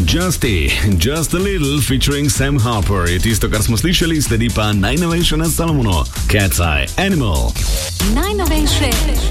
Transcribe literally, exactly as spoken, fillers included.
Justy, Just a Little featuring Sam Harper je tisto, kar smo slišali, sledi pa najnovejše na Salomonu, Cat's Eye, Animal. Najnovejše